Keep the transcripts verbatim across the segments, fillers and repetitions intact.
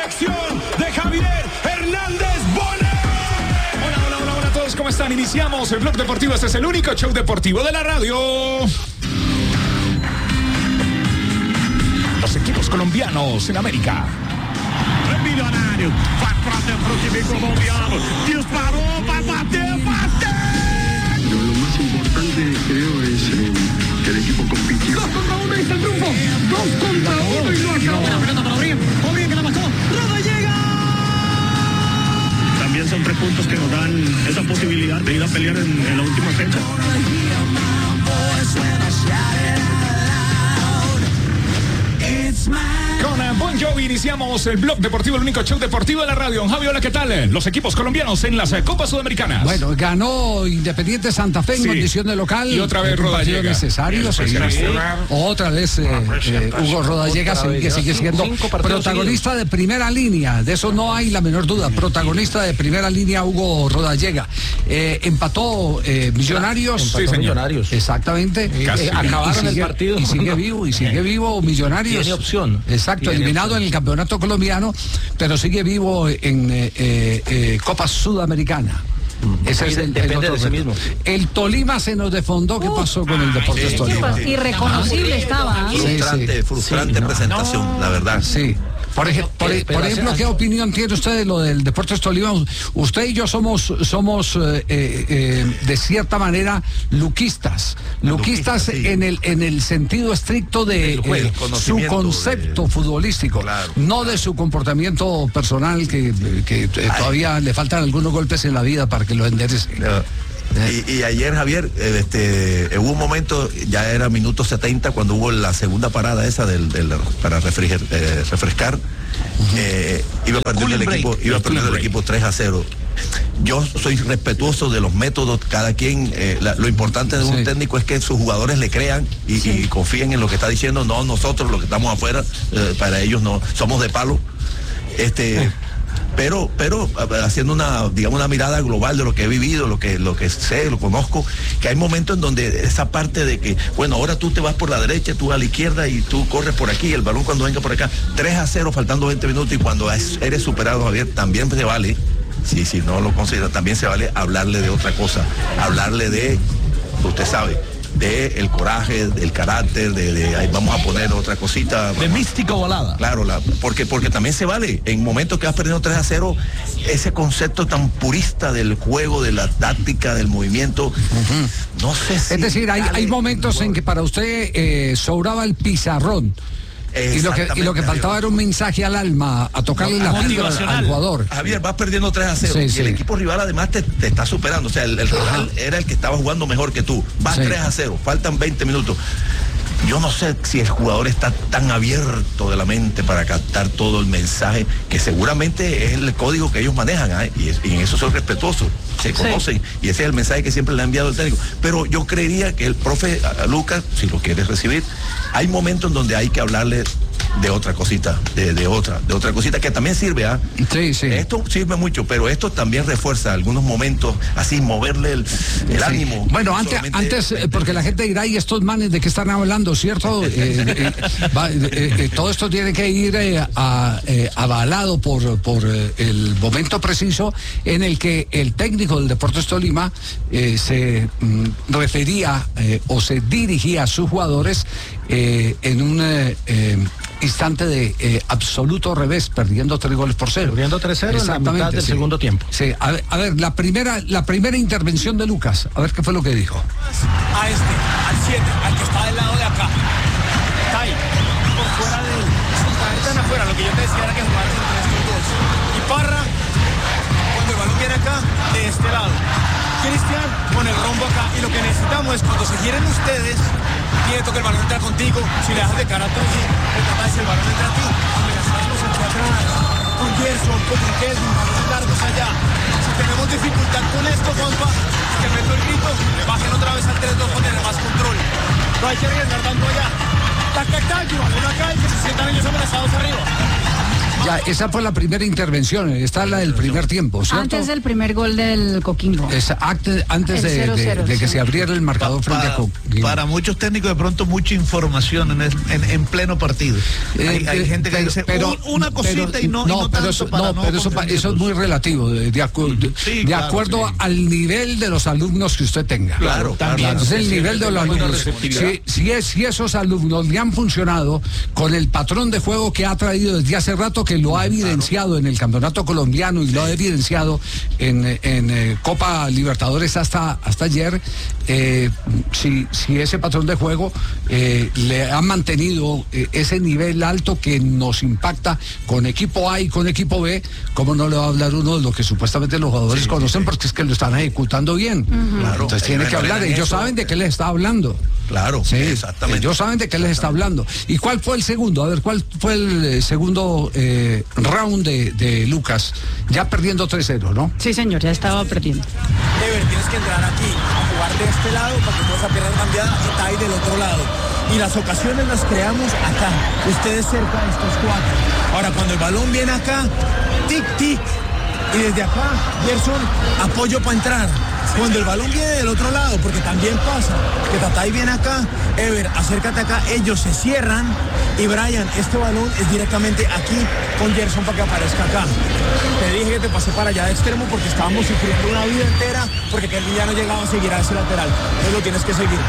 dirección de Javier Hernández Bonet. Hola, hola, hola, hola a todos, ¿cómo están? Iniciamos el Blog Deportivo. Este es el único show deportivo de la radio. Los equipos colombianos en América. El millonario vai pra dentro do time colombiano. Disparou, vai bater, bater. Pero lo más importante, creo, es eh, que el equipo compitió. Dos contra uno y está el triunfo. Dos contra uno y lo acabó. La pelota para Obrien. Obrien que la bajó. Roda llega. También son tres puntos que nos dan esa posibilidad de ir a pelear en, en la última fecha. Con Bon Jovi iniciamos el Blog Deportivo, el único show deportivo de la radio. Javi, hola, ¿qué tal? Los equipos colombianos en las Copas Sudamericanas. Bueno, ganó Independiente Santa Fe en Sí. condición de local. Y otra vez Rodallega. Necesario, sí. Otra vez eh, eh, Hugo Rodallega sigue, sigue siendo protagonista de primera línea. De eso no hay la menor duda. Protagonista de primera línea Hugo Rodallega. Eh, empató eh, Millonarios. Sí, señor. Millonarios. Exactamente. Casi. Eh, Acabaron y sigue, el partido. Y sigue vivo, y sigue vivo Millonarios. Tiene opción. Exacto, Tiene eliminado opción. en el campeonato colombiano, pero sigue vivo en eh, eh, eh, Copa Sudamericana. Ese es el, Depende el otro de sí reto. mismo. El Tolima se nos desfondó. ¿Qué pasó con el Deportes Sí, Tolima? pues, irreconocible estaba. Sí, Frustrante, sí. frustrante Sí, no. presentación, No. la verdad. Sí. Por, ej- por, Eh, pero por ejemplo, hace- ¿qué opinión tiene usted de lo del Deportes Tolima? Usted y yo somos, somos eh, eh, de cierta manera luquistas. Luquistas Luquistas, sí. en el en el sentido estricto de Del juego, eh, su conocimiento concepto de- futbolístico, Claro. no de su comportamiento personal, que, que eh, todavía le faltan algunos golpes en la vida para que lo enderece. Y, y ayer, Javier, eh, este, hubo un momento, ya era minuto setenta, cuando hubo la segunda parada esa del, del- para refriger- eh, refrescar. eh, iba perdiendo el cooling equipo, break. iba El perdiendo el cooling equipo tres a cero. Yo soy respetuoso de los métodos, cada quien, eh, la- lo importante de un Sí. técnico es que sus jugadores le crean y, y confíen en lo que está diciendo, no nosotros los que estamos afuera, eh, para ellos no, somos de palo. Este, pero, pero haciendo una, digamos, una mirada global de lo que he vivido, lo que, lo que sé, lo conozco, que hay momentos en donde esa parte de que, bueno, ahora tú te vas por la derecha, tú a la izquierda y tú corres por aquí, el balón cuando venga por acá, tres a cero faltando veinte minutos, y cuando es- eres superado, Javier, también se vale, si, si no lo considera, también se vale hablarle de otra cosa, hablarle de, usted sabe, de el coraje, del carácter, de, de ahí vamos a poner otra cosita. De místico volada. Claro, la, porque, porque también se vale, en momentos que vas perdiendo tres a cero, ese concepto tan purista del juego, de la táctica, del movimiento, no sé si... Es decir, hay, hay momentos en que para usted eh, sobraba el pizarrón. Y lo, que, y lo que faltaba era un mensaje al alma, a tocarle la fibra al, al jugador. Javier, vas perdiendo tres a cero, Sí, y sí. el equipo rival además te, te está superando, o sea, el, el rival era el que estaba jugando mejor que tú, vas Sí. tres a cero, faltan veinte minutos. Yo no sé si el jugador está tan abierto de la mente para captar todo el mensaje, que seguramente es el código que ellos manejan, ¿eh? y, es- y en eso son respetuosos, se conocen, y ese es el mensaje que siempre le ha enviado el técnico. Pero yo creería que el profe a- a Lucas, si lo quieres recibir, hay momentos en donde hay que hablarle de otra cosita, de, de otra, de otra cosita que también sirve, ¿ah? Sí, sí. Esto sirve mucho, pero esto también refuerza algunos momentos, así moverle el, el Sí. ánimo. Bueno, No antes, solamente- antes eh, porque la gente dirá, ¿y estos manes de qué están hablando, cierto? Eh, eh, va, eh, eh, todo esto tiene que ir eh, a, eh, avalado por, por eh, el momento preciso en el que el técnico del Deportes Tolima eh, se mm, refería eh, o se dirigía a sus jugadores eh, en un eh, eh, instante de eh, absoluto revés, perdiendo tres goles por cero. Perdiendo tres cero en la mitad Exactamente, del sí. segundo tiempo. Sí, a ver, a ver, la primera, la primera intervención de Lucas, a ver qué fue lo que dijo. A este, al siete, al que está del lado de acá. Está ahí, por fuera de él. Están afuera, lo que yo te decía era que jugaran entre estos dos. Y Parra, cuando el balón viene acá, de este lado. Cristian, con el rombo acá. Y lo que necesitamos es cuando se giren ustedes, quieto que el balón entra contigo. Si le das de cara a tu el papá dice el balón entra a ti. Y le hacemos hacia atrás. Con Gerson, con Kelvin, balones largos allá. Si tenemos dificultad con esto, Juanpa, que meto el grito, bajen otra vez al tres dos con tener más control. No hay que arriesgar tanto allá. Tac, tac, tac, y balón acá y que se sientan ellos amenazados arriba. Ya, esa fue la primera intervención, esta es la del primer tiempo, ¿cierto? Antes del primer gol del Coquimbo. Es acte, antes de, cero cero, de, de que sí. se abriera el marcador frente para, a Coquimbo. Para muchos técnicos de pronto mucha información en, el, en, en pleno partido. Eh, hay, hay eh, gente que pero, dice pero, un, una cosita pero, y no, y no pero tanto eso, para no, no pero eso, eso es muy relativo, de, de, acu de, sí, de claro, acuerdo sí. al nivel de los alumnos que usted tenga. Claro, también. Claro, es el Sí, nivel sí, de los sí, alumnos. receptividad. Si, si, es, si esos alumnos le han funcionado con el patrón de juego que ha traído desde hace rato, que lo ha evidenciado en el campeonato colombiano y lo ha evidenciado en, en eh, Copa Libertadores hasta, hasta ayer, eh, si, si ese patrón de juego eh, le ha mantenido eh, ese nivel alto que nos impacta con equipo A y con equipo B, ¿cómo no le va a hablar uno de lo que supuestamente los jugadores Sí, conocen? sí, sí. Porque es que lo están ejecutando bien. Uh-huh. Claro, Entonces tiene ellos que hablar, entrenan ellos eso. saben de qué les está hablando. Claro, Sí, exactamente. ellos saben de qué les está hablando. ¿Y cuál fue el segundo? A ver, ¿cuál fue el eh, segundo eh, round de, de Lucas? Ya perdiendo tres cero, ¿no? Sí, señor, ya estaba perdiendo. Ever, tienes que entrar aquí a jugar de este lado para que toda esa pierna cambiada y Tai del otro lado. Y las ocasiones las creamos acá, ustedes cerca de estos cuatro. Ahora, cuando el balón viene acá, tic, tic. Y desde acá, Gerson, apoyo para entrar. Cuando el balón viene del otro lado, porque también pasa, que Tatay viene acá, Ever, acércate acá, ellos se cierran y Brian, este balón es directamente aquí con Gerson para que aparezca acá. Te dije que te pasé para allá de extremo porque estábamos sufriendo una vida entera porque Kelvin ya no llegaba a seguir a ese lateral. Entonces lo tienes que seguir.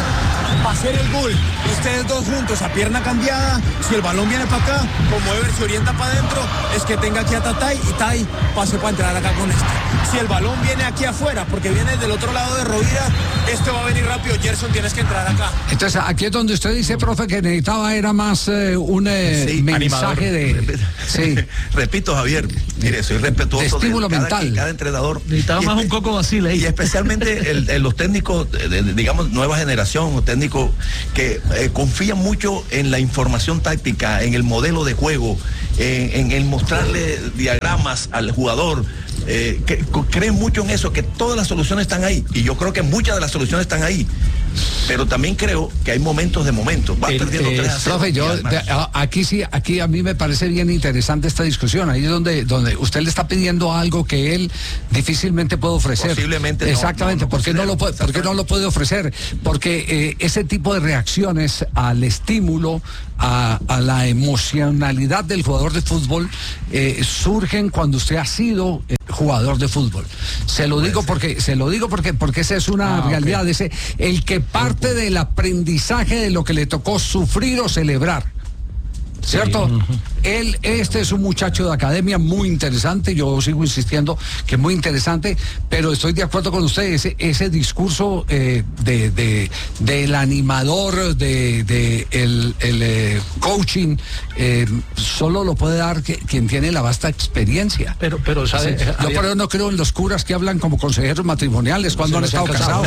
Va a ser el gol, ustedes dos juntos a pierna cambiada, si el balón viene para acá, como Ever se orienta para adentro, es que tenga aquí a Tatay y Tai pase para entrar acá con este. Si el balón viene aquí afuera, porque viene del otro lado de Rovira, este va a venir rápido, Gerson, tienes que entrar acá. Entonces, aquí es donde usted dice, profe, que necesitaba era más eh, un eh, Sí, mensaje de... Sí. Repito, Javier, mire, soy respetuoso De estímulo cada, mental. cada entrenador. Necesitaba Y más espe- un Coco Basile ahí. Y especialmente el, el- los técnicos, de, de, digamos, nueva generación, o técnicos que eh, confían mucho en la información táctica, en el modelo de juego, en, en el mostrarle diagramas al jugador. Eh, que, co- creen mucho en eso, que todas las soluciones están ahí. Y yo creo que muchas de las soluciones están ahí. Pero también creo que hay momentos de momentos. Vas El, perdiendo eh, tres a cero. profe, yo, y además- de- a- aquí sí, aquí a mí me parece bien interesante esta discusión. Ahí es donde, donde usted le está pidiendo algo que él difícilmente puede ofrecer. Posiblemente no, Exactamente. no, no ¿Por qué no lo puede, por qué no lo puede ofrecer? Porque eh, ese tipo de reacciones al estímulo, a, a la emocionalidad del jugador de fútbol, eh, surgen cuando usted ha sido eh, jugador de fútbol. Se lo digo porque, se lo digo porque, porque esa es una Ah, realidad. ok. Ese, el que parte del aprendizaje de lo que le tocó sufrir o celebrar. ¿Cierto? Él, este es un muchacho de academia muy interesante, yo sigo insistiendo que es muy interesante, pero estoy de acuerdo con usted, ese, ese discurso eh, de, de, del animador, de, de el, el eh, coaching, eh, solo lo puede dar que, quien tiene la vasta experiencia. Pero, pero, ¿sabe? Sí, yo por eso no creo en los curas que hablan como consejeros matrimoniales cuando han estado casados.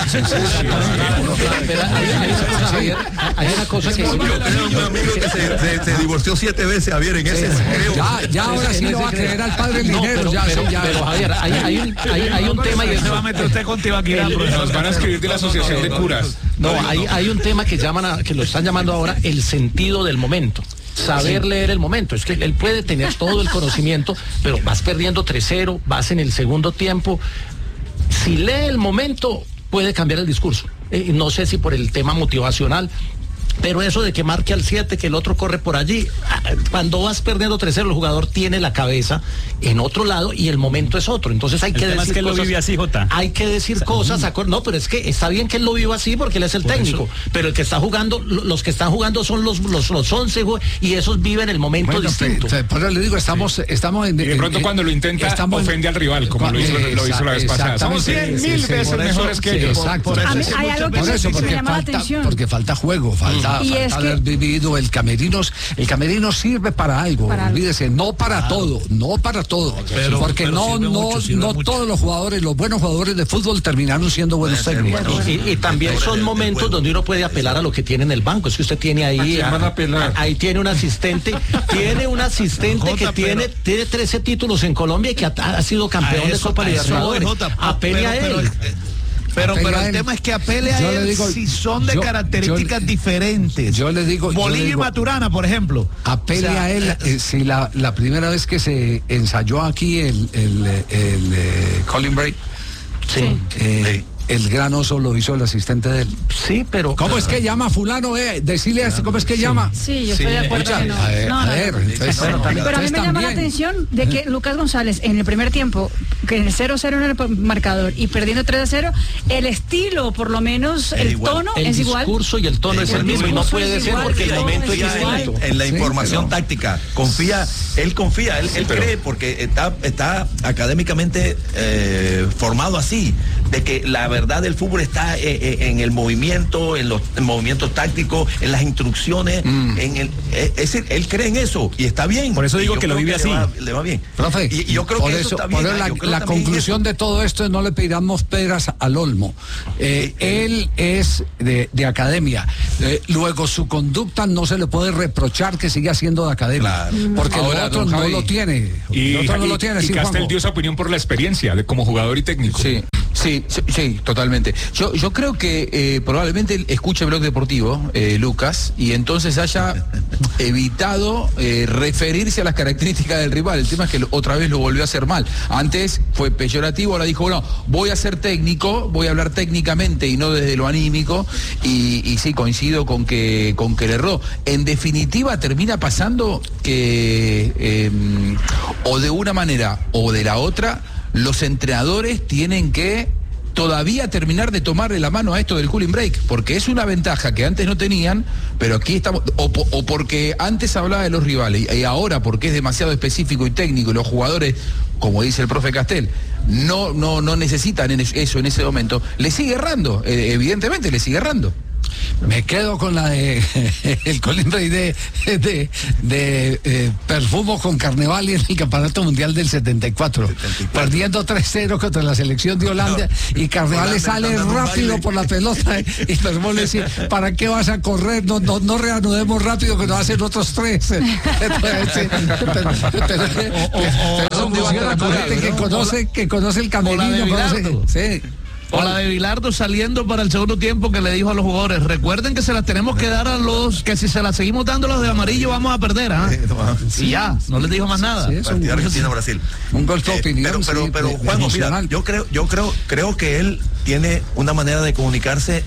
Pero hay, hay una cosa, Javier, hay una cosa que... Yo tengo un amigo que se, se- se divorció siete veces, Javier, en ese creo. Ya, ya ahora sí lo va a creer al padre el No, dinero. pero, ya, pero, sí, ya. pero, Javier, hay, hay, un, hay, hay un tema y Se va a meter usted con Tibaquirá, El- profesor. Nos van a escribir de la Asociación de Curas. No, hay, hay un tema que llaman a, que lo están llamando ahora el sentido del momento. Saber leer el momento. Es que él puede tener todo el conocimiento, pero vas perdiendo tres cero, vas en el segundo tiempo. Si lee el momento, puede cambiar el discurso. Eh, no sé si por el tema motivacional. Pero eso de que marque al siete, que el otro corre por allí, cuando vas perdiendo tres cero, el jugador tiene la cabeza en otro lado y el momento es otro. Entonces hay El que tema decir es que él lo cosas. vive así, Jota. Hay que decir cosas. acor- No, pero es que está bien que él lo viva así porque él es el técnico. Pero el que está jugando, lo- los que están jugando son los los, los once jue- y esos viven el momento Bueno, distinto. pe- pe- por eso le digo, estamos, estamos en. Y de pronto en- cuando lo intenta, estamos en- ofende al rival, como lo hizo, lo hizo la vez pasada. Somos Exactamente. cien mil Sí, sí, veces por eso- mejores que sí, ellos. exacto. Por eso A mí es que hay muchas algo que Por me, eso, que me porque llama la falta, atención. porque falta juego, falta, Y falta es que- haber vivido el camerinos. El camerino sirve para algo, Para algo. olvídese, no para todo, no para todo. Pero- porque pero no, sirve no, mucho, sirve no mucho. todos los jugadores, los buenos jugadores de fútbol terminaron siendo buenos Puede ser técnicos. bueno. Y, y también son momentos donde uno puede apelar a lo que tiene en el banco. Es que usted tiene ahí, ¿A quién van a apelar? ahí tiene un asistente, tiene un asistente Jota, que tiene, pero- tiene trece títulos en Colombia y que ha, ha sido campeón A de eso- Copa a eso Libertadores. voy, Jota, Apele a pero- él. pero- Pero, Apele pero a el él. tema es que apele a Yo le él digo- si son de yo- características yo- diferentes. Yo le digo. yo le Bolillo digo, y Maturana, por ejemplo. Apele O sea, a él, eh, si la, la primera vez que se ensayó aquí el, el, el, el, eh, Colin Break, Sí. eh, el gran oso lo hizo el asistente de él. Sí, pero. ¿Cómo es que llama fulano? Eh? Decirle a este, ¿cómo es que llama? Sí, yo estoy de acuerdo Escucha, que no. a ver, No, a no, no. ver, entonces, Bueno, también- Pero a mí me ustedes llama la también. atención de que Lucas González en el primer tiempo, que en el cero cero en el marcador y perdiendo tres a cero, el estilo, por lo menos, Es el igual. tono El es igual. discurso y el tono El es el mismo y no discurso puede es ser igual, porque el todo momento es es Confía en, distinto. en la Sí, información pero- táctica, confía, él confía, él, él cree porque está, está académicamente eh, formado así, de que la verdad del fútbol está eh, eh, en el movimiento, en los movimientos tácticos, en las instrucciones, Mm. en el, eh, ese- él cree en eso y está bien. Por eso Y digo yo que lo creo vive le así. va- Le va bien. Profe, y, y yo creo por que eso, eso está por bien. eso ah, la, yo creo la también conclusión eso. de todo esto es no le pidamos peras al olmo. Eh, él es de, de academia. Eh, luego su conducta no se le puede reprochar que siga siendo de academia. Claro. Porque Ahora, el otro don no Javi, lo tiene. Y, el otro no y- lo tiene, y sí, Castel Juanjo. dio esa opinión por la experiencia de, como jugador y técnico. Sí, sí, sí, sí, totalmente. Yo, yo creo que eh, probablemente él escuche Blog Deportivo, eh, Lucas, y entonces haya evitado eh, referirse a las características del rival. El tema es que lo- otra vez lo volvió a hacer mal. Antes fue peyorativo, ahora dijo, bueno, voy a ser técnico, voy a hablar técnicamente y no desde lo anímico, y, y sí, coincido con que, con que le erró. En definitiva, termina pasando que eh, o de una manera o de la otra, los entrenadores tienen que todavía terminar de tomarle la mano a esto del cooling break, porque es una ventaja que antes no tenían, pero aquí estamos, o, po- o porque antes hablaba de los rivales y, y ahora porque es demasiado específico y técnico y los jugadores, como dice el profe Castel, no, no, no necesitan en es- eso en ese momento, le sigue errando, eh, evidentemente le sigue errando. Me quedo con la de el Colin Rey de, de, de eh, Perfumo con Carnaval y en el Campeonato Mundial del setenta y cuatro, setenta y cuatro. perdiendo tres cero contra la selección de Holanda y Carnaval le Holanda sale está dando un rápido baile. por la pelota y Perfumo le dice, ¿para qué vas a correr? No, no, no reanudemos rápido que nos hacen otros tres. Entonces, sí, pero, pero, pero funciona con gente que conoce, que conoce el O la de camerino, conoce- Bilardo. sí. O la de Bilardo saliendo para el segundo tiempo que le dijo a los jugadores, recuerden que se las tenemos que dar a los, que si se las seguimos dando a los de amarillo vamos a perder, ¿ah? Y ya, no les dijo más nada. Sí, es un- Partido Argentina-Brasil. Un golpe de Eh, opinión, pero, pero, sí, pero de- Juanjo, mira, emocional. yo creo, yo creo, creo que él tiene una manera de comunicarse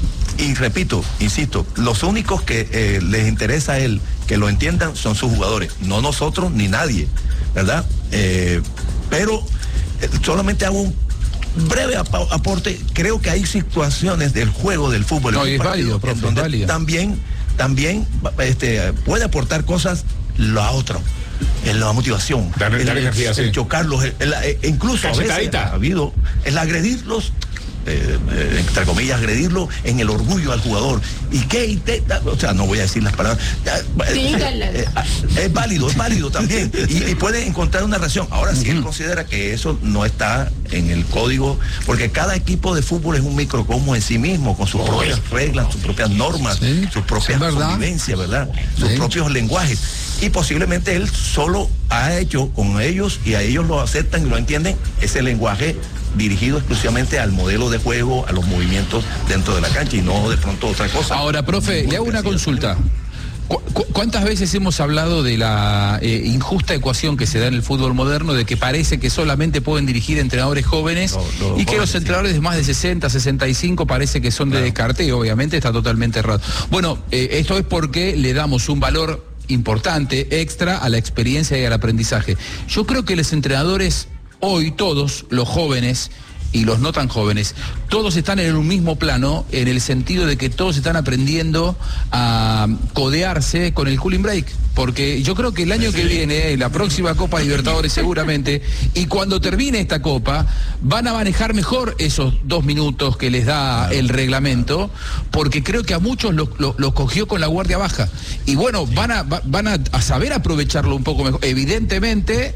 y repito, insisto, los únicos que eh, les interesa a él que lo entiendan son sus jugadores, no nosotros ni nadie, ¿verdad? Eh, pero eh, solamente hago un breve apa- aporte. Creo que hay situaciones del juego del fútbol No, en y un es partido válido, profe, en donde es válido. también, también este, puede aportar cosas la otra. En la motivación, Darle- el, darle energía, el sí. chocarlos, el- el- eh, incluso a veces Cachetadita. ha habido el agredirlos, eh, eh, entre comillas, agredirlo en el orgullo al jugador. ¿Y qué? Y te- o sea, no voy a decir las palabras. Dígala. Eh, eh, Es válido, es válido también. Y, y puede encontrar una reacción. Ahora, si él considera que eso no está en el código, porque cada equipo de fútbol es un microcosmo en sí mismo, con sus propias reglas, sus propias normas, Sí, sus propias es verdad. convivencias, ¿verdad? Sus Sí. propios lenguajes. Y posiblemente él solo ha hecho con ellos, y a ellos lo aceptan y lo entienden, ese lenguaje dirigido exclusivamente al modelo de juego, a los movimientos dentro de la cancha y no de pronto otra cosa. Ahora, profe, le hago una consulta. ¿Cu- cu- ¿Cuántas veces hemos hablado de la eh, injusta ecuación que se da en el fútbol moderno, de que parece que solamente pueden dirigir entrenadores jóvenes Lo- lo y que jóvenes, los sí. entrenadores de más de sesenta, sesenta y cinco parece que son de descarte? Y obviamente está totalmente errado. Bueno, eh, esto es porque le damos un valor importante, extra, a la experiencia y al aprendizaje. Yo creo que los entrenadores, hoy todos, los jóvenes y los no tan jóvenes, todos están en un mismo plano, en el sentido de que todos están aprendiendo a codearse con el cooling break, porque yo creo que el año que viene, la próxima Copa Libertadores seguramente, y cuando termine esta Copa, van a manejar mejor esos dos minutos que les da el reglamento, porque creo que a muchos los lo, lo cogió con la guardia baja, y bueno, van a, va- van a, a saber aprovecharlo un poco mejor. Evidentemente,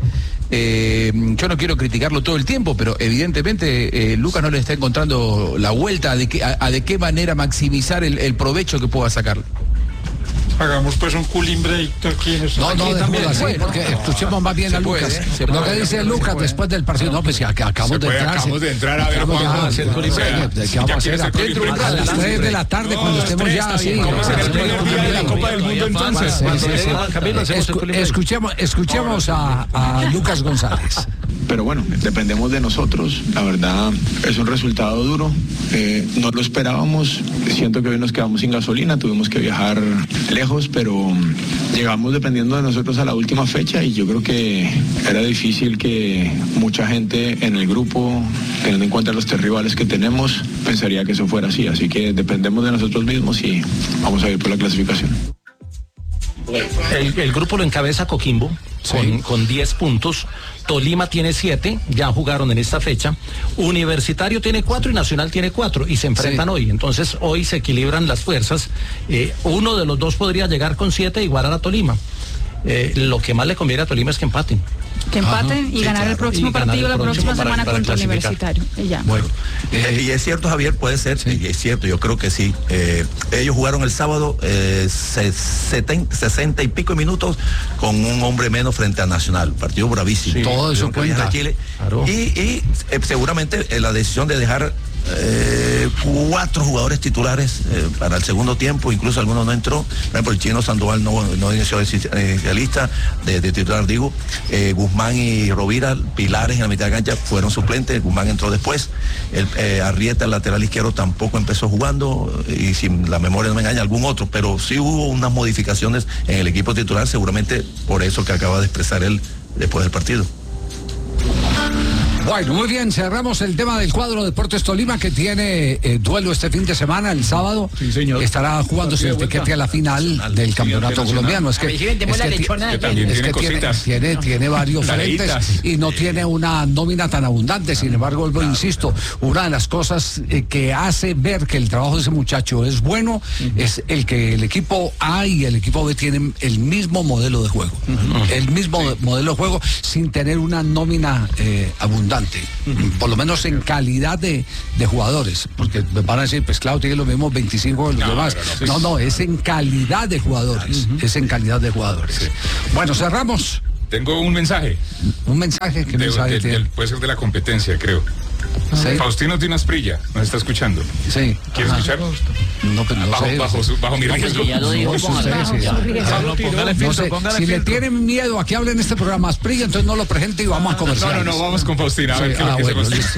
Eh, yo no quiero criticarlo todo el tiempo, pero evidentemente eh, Lucas no le está encontrando la vuelta de qué, a, a de qué manera maximizar el, el provecho que pueda sacar. Hagamos pues un cooling break aquí en No, no, dejémoslo así, Bueno, porque escuchemos más bien a Lucas. Lo que dice Lucas después del partido, no, pues si ac- acabamos de entrar. Acabamos de entrar a ver, acabamos de- Juanjo. ¿Qué vamos a hacer? A las tres de la tarde, cuando estemos ya así. ¿Cómo será el primer día de la Copa del Mundo entonces? Sí, sí, sí. Escu- Escuchemos, escuchemos a, a Lucas González. Pero bueno, dependemos de nosotros. La verdad es un resultado duro. Eh, no lo esperábamos. Siento que hoy nos quedamos sin gasolina. Tuvimos que viajar lejos, pero llegamos dependiendo de nosotros a la última fecha y yo creo que era difícil que mucha gente en el grupo, teniendo en cuenta los tres rivales que tenemos, pensaría que eso fuera así. Así que dependemos de nosotros mismos y vamos a ir por la clasificación. El, el grupo lo encabeza Coquimbo con, con diez puntos. Tolima tiene siete, ya jugaron en esta fecha. Universitario tiene cuatro y Nacional tiene cuatro y se enfrentan Sí. hoy. Entonces hoy se equilibran las fuerzas. Eh, uno de los dos podría llegar con siete e igualar a Tolima. Eh, lo que más le conviene a Tolima es que empaten. Que empaten Ajá, y sí, ganar claro. el próximo Y ganar partido el la próximo próxima para- semana para contra el clasificar. Universitario. Y ya. Bueno, eh, y es cierto, Javier, puede ser, y es cierto, yo creo que sí. Eh, ellos jugaron el sábado eh, se- seten- sesenta y pico minutos con un hombre menos frente a Nacional, partido bravísimo. Sí, todo eso Tuvieron que viajar cuenta. a Chile. Claro. Y, y, eh, seguramente eh, la decisión de dejar eh, cuatro jugadores titulares eh, para el segundo tiempo, incluso algunos no entró. Por ejemplo, el chino Sandoval no, no inició de inicialista, de, de titular digo. Eh, Guzmán y Rovira, pilares en la mitad de cancha, fueron suplentes. Guzmán entró después. El, eh, Arrieta, el lateral izquierdo, tampoco empezó jugando, y si la memoria no me engaña, algún otro, pero sí hubo unas modificaciones en el equipo titular, seguramente por eso que acaba de expresar él después del partido. Bueno, muy bien, cerramos el tema del cuadro Deportes Tolima, que tiene eh, duelo este fin de semana, el sábado. Sí, señor. Estará jugándose el tiquete a la final del campeonato colombiano. Es que, es que, ti- Que también es tiene que tiene, cositas. tiene, tiene varios Tareitas. frentes y no tiene una nómina tan abundante. Sin embargo, vuelvo, insisto, una de las cosas eh, que hace ver que el trabajo de ese muchacho es bueno es el que el equipo A y el equipo B tienen el mismo modelo de juego. El mismo modelo de juego sin tener una nómina eh, abundante. Por lo menos en calidad de, de jugadores. Porque me van a decir, pues claro, tiene los mismos veinticinco de los No, demás. pero no, pues- No, no, es en calidad de jugadores. Es en calidad de jugadores. Bueno, cerramos. Tengo un mensaje. Un mensaje que De- mensaje de- tiene. del- puede ser de la competencia, creo. Sí. Faustino Tinas Prilla nos está escuchando. Sí. ¿Quieres Ajá. escuchar? No, pero no bajo, sé. bajo, su- bajo mi No, riesgo. pues, no, si ustedes, sí, ya. Pablo, póngale No filtro, sé, póngale si le filtro. tienen miedo a que hablen en este programa Asprilla, entonces no lo presente y vamos a No, conversar. no, no, vamos con Faustina a ver Sí, qué es ah, lo que bueno, se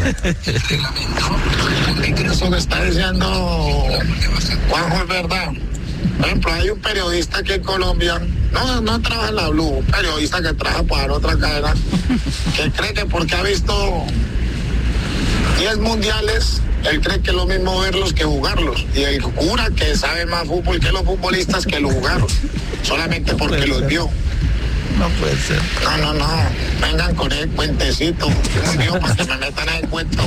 listo. Eso que está diciendo Juanjo es verdad. Por ejemplo, hay un periodista aquí en Colombia, no, no trabaja en la Blue, un periodista que trabaja para otra cadena, que cree que porque ha visto diez mundiales, él cree que es lo mismo verlos que jugarlos. Y él jura que sabe más fútbol que los futbolistas que lo jugaron, solamente porque los vio. No puede ser. No, no, no. Vengan con el cuentecito. Un tío para que me metan en el cuento.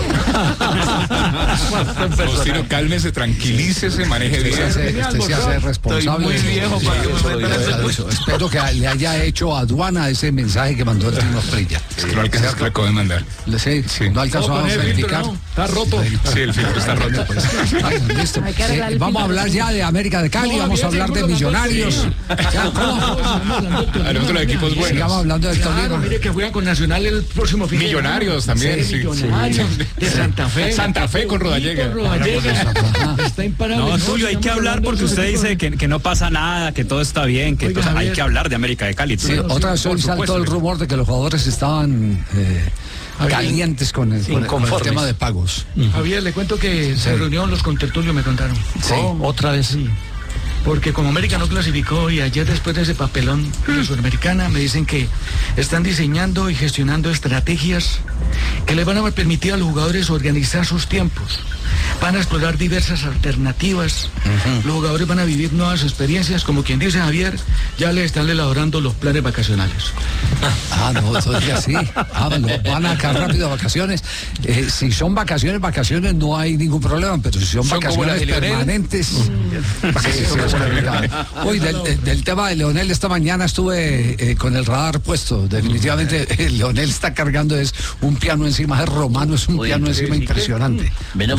Faustino, cálmese, tranquilícese, maneje Usted se hace, bien. usted se hace responsable. muy viejo para que me Eso, metan ese eso, eso. Espero que le haya hecho aduana a ese mensaje que mandó el Tino Asprilla. Es que no alcanzas que le acabo de mandar. Sí, Sí. no alcanzó a verificar. Está roto. Sí, el filtro está roto. Ay, listo. Hay que arreglar Eh, el vamos a filtro. hablar ya de América de Cali, vamos a hablar de Millonarios. Ya, ¿cómo? Hablamos de los equipos Sigamos buenos. hablando del Claro, Tolima. mire que juegan con Nacional el próximo fin de semana. Millonarios también, sí. Millonarios, de Santa Fe. Santa Fe con Rodallega. Con Rodallega. Está imparable. No, Tulio, hay que hablar porque usted dice que, que no pasa nada, que todo está bien, que Oiga, entonces hay Javier. que hablar de América de Cali. Sí, Tulio. otra vez Por hoy saltó supuesto. el rumor de que los jugadores estaban eh, calientes con el, con el- con el Inconformes. tema de pagos. Javier, le cuento que se reunieron los contertulios, me contaron. Sí. Otra vez. Porque como América no clasificó y ayer después de ese papelón de la Sudamericana me dicen que están diseñando y gestionando estrategias que les van a permitir a los jugadores organizar sus tiempos. Van a explorar diversas alternativas. Los jugadores van a vivir nuevas experiencias. Como quien dice Javier, ya le están elaborando los planes vacacionales. Ah, no, entonces así. Ah, bueno, van acá rápido a vacaciones. Eh, si son vacaciones, vacaciones no hay ningún problema, pero si son, Son como las vacaciones de Leonel. permanentes. Sí, sí, es complicado. Hoy del, del- del tema de Leonel, esta mañana estuve eh, con el radar puesto. Definitivamente eh, Leonel está cargando es un piano encima, es Romano, es un piano encima impresionante. Menos mal Romano tengo está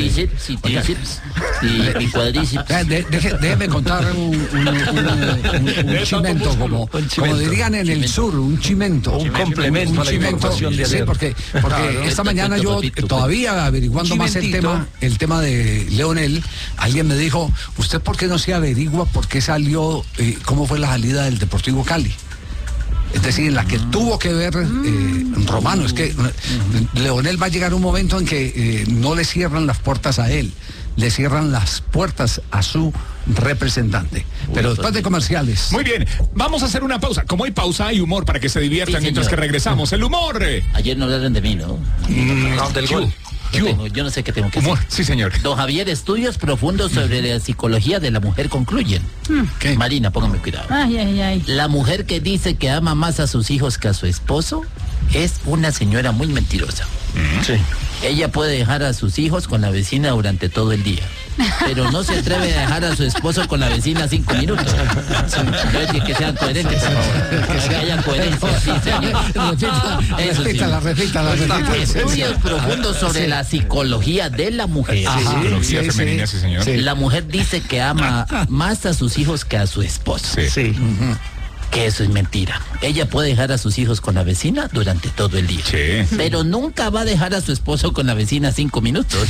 tríceps, sí, tríceps y, y cuadríceps. De- deje- déjeme contar un, un, un, un- un chimento, como, como dirían en el sur, un chimento. Un complemento Un a la chimento, información de sí, ayer. porque, porque Claro. esta Cuento, mañana cuento, yo papito, todavía averiguando Un más el chimentito. tema, el tema de Leonel, alguien me dijo, ¿usted por qué no se averigua por qué salió, eh, cómo fue la salida del Deportivo Cali? Es decir, en la que tuvo que ver eh, Romano. Es que eh, Leonel va a llegar un momento en que eh, no le cierran las puertas a él, le cierran las puertas a su representante. Pero después de comerciales. Muy bien, vamos a hacer una pausa. Como hay pausa, hay humor para que se diviertan Sí, mientras que señor. regresamos. El humor. Ayer no hablaron de mí, ¿no? No, del ¿Qué gol. hubo? Yo, ¿Qué hubo? tengo- yo no sé qué tengo que Humor, hacer. sí, señor. Don Javier, estudios profundos sobre la psicología de la mujer concluyen. ¿Qué? Marina, póngame cuidado. Ay, ay, ay. La mujer que dice que ama más a sus hijos que a su esposo es una señora muy mentirosa. Sí. Ella puede dejar a sus hijos con la vecina durante todo el día, pero no se atreve a dejar a su esposo con la vecina cinco minutos. Entonces, que sean coherentes, por favor. Que haya coherencia, sí, señor. Repita, Eso sí. repítala, repítala, repítala. Estudios profundos sobre la psicología de la mujer. Ajá, Psicología sí, femenina, sí, señor. sí. La mujer dice que ama más a sus hijos que a su esposo. Sí. Sí. Que eso es mentira. Ella puede dejar a sus hijos con la vecina durante todo el día. Sí. Pero nunca va a dejar a su esposo con la vecina cinco minutos.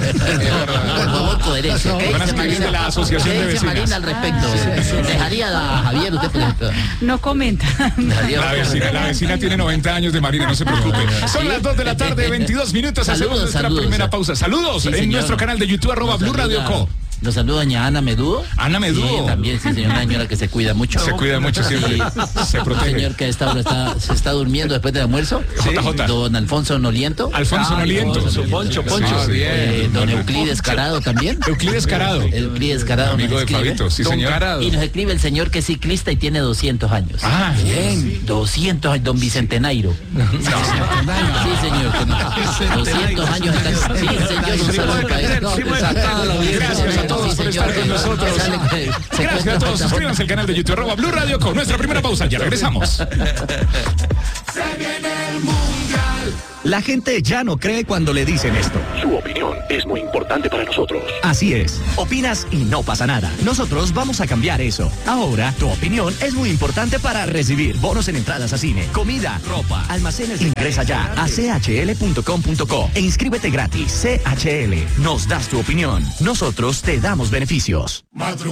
Por favor, coherencia. ¿Qué Van a dice escribir de la Asociación ¿Qué de dice Vecinas. Marina al respecto? Dejaría a Javier usted, por ejemplo. No comenta. Dejaría- La vecina, la vecina tiene noventa años de Marina, no se preocupe. Son las dos de la tarde, veintidós minutos. Hacemos Saludos, nuestra saludos. primera pausa. Saludos Sí, en señor. nuestro canal de YouTube, arroba Nos Blue Radio saluda- Co. Nos saluda doña Ana Medudo. Ana Medudo. Sí, también, sí, señor, una señora que se cuida mucho. Se cuida mucho siempre. Se Un protege. señor que a esta hora está, se está durmiendo después del almuerzo. J J. Don Alfonso Noliento. Alfonso Noliento. Poncho, Poncho. Sí, Eh, don Euclides Carado también. Euclides Carado. Euclides Carado. Amigo nos de escribe. Fabito, sí, Don señor. Carado. Y nos escribe el señor que es ciclista y tiene doscientos años. Ah, Bien, doscientos años, don Bicentenairo. Sí, señor. que no- doscientos años. Está, sí, señor, un saludo para él. Gracias a todos Sí, por señor, estar con nosotros. sale- se Gracias encuentra a todos. falta- Suscríbanse al canal de YouTube, arroba Blue Radio con nuestra primera pausa. Ya regresamos. La gente ya no cree cuando le dicen esto. Su opinión es muy importante para nosotros. Así es, opinas y no pasa nada. Nosotros vamos a cambiar eso. Ahora, tu opinión es muy importante para recibir bonos en entradas a cine, comida, ropa, almacenes. Ingresa ya a c h l punto com punto co e inscríbete gratis. C H L, nos das tu opinión. Nosotros te damos beneficios.